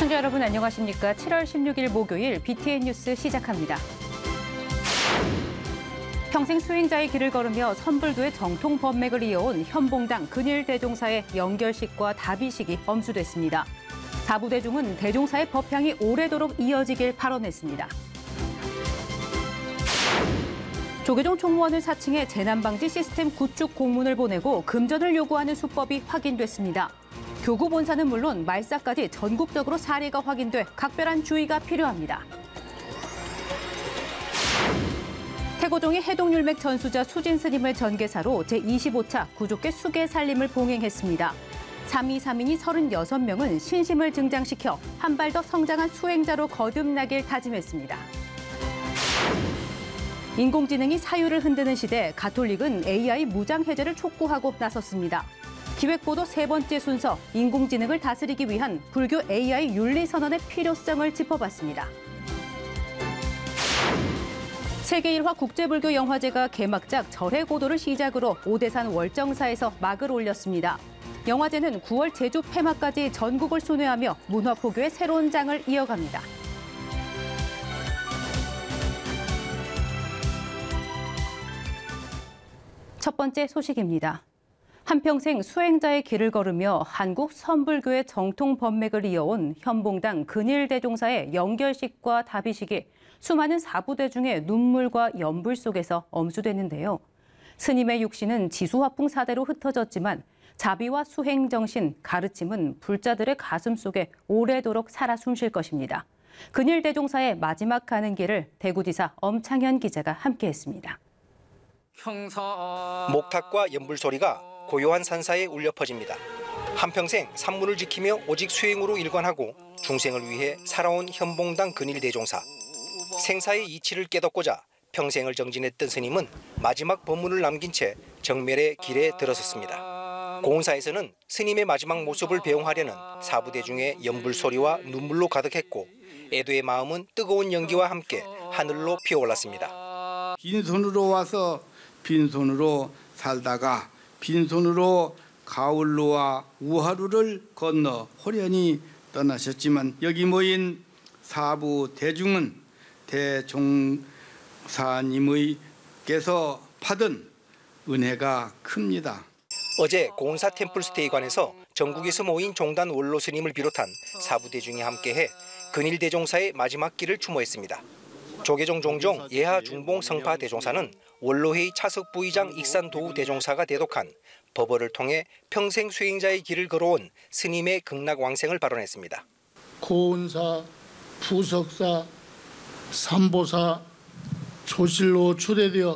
시청자 여러분 안녕하십니까? 7월 16일 목요일 BTN 뉴스 시작합니다. 평생 수행자의 길을 걸으며 선불교의 정통 법맥을 이어온 현봉당 근일대종사의 영결식과 답의식이 엄수됐습니다. 사부대중은 대종사의 법향이 오래도록 이어지길 발언했습니다. 조계종 총무원을 사칭해 재난방지 시스템 구축 공문을 보내고 금전을 요구하는 수법이 확인됐습니다. 교구 본사는 물론 말사까지 전국적으로 사례가 확인돼 각별한 주의가 필요합니다. 태고종이 해동율맥 전수자 수진 스님을 전계사로 제25차 구족계 수계 살림을 봉행했습니다. 323인이 36명은 신심을 증장시켜 한 발 더 성장한 수행자로 거듭나길 다짐했습니다. 인공지능이 사유를 흔드는 시대, 가톨릭은 AI 무장 해제를 촉구하고 나섰습니다. 기획보도 세 번째 순서, 인공지능을 다스리기 위한 불교 AI 윤리선언의 필요성을 짚어봤습니다. 세계 1화 국제불교 영화제가 개막작 절해고도를 시작으로 오대산 월정사에서 막을 올렸습니다. 영화제는 9월 제주 폐막까지 전국을 순회하며 문화포교의 새로운 장을 이어갑니다. 첫 번째 소식입니다. 한평생 수행자의 길을 걸으며 한국 선불교의 정통 법맥을 이어온 현봉당 근일대종사의 영결식과 답의식이 수많은 사부대중의 눈물과 연불 속에서 엄수됐는데요. 스님의 육신은 지수화풍 사대로 흩어졌지만 자비와 수행 정신, 가르침은 불자들의 가슴 속에 오래도록 살아 숨쉴 것입니다. 근일대종사의 마지막 가는 길을 대구지사 엄창현 기자가 함께했습니다. 목탁과 연불 소리가 고요한 산사에 울려 퍼집니다. 한평생 산문을 지키며 오직 수행으로 일관하고 중생을 위해 살아온 현봉당 근일대종사. 생사의 이치를 깨닫고자 평생을 정진했던 스님은 마지막 법문을 남긴 채 정멸의 길에 들어섰습니다. 고운사에서는 스님의 마지막 모습을 배웅하려는 사부대중의 연불 소리와 눈물로 가득했고 애도의 마음은 뜨거운 연기와 함께 하늘로 피어올랐습니다. 빈손으로 와서 빈손으로 살다가 빈손으로 가을로와 우하루를 건너 호련히 떠나셨지만 여기 모인 사부 대중은 대종사님께서 받은 은혜가 큽니다. 어제 고운사 템플스테이관에서 전국에서 모인 종단 원로 스님을 비롯한 사부대중이 함께해 근일대종사의 마지막 길을 추모했습니다. 조계종 종종 예하 중봉 성파 대종사는 원로회의 차석 부의장 익산 도우 대종사가 대독한 법어를 통해 평생 수행자의 길을 걸어온 스님의 극락왕생을 발언했습니다. 고운사, 부석사, 삼보사, 조실로 초대되어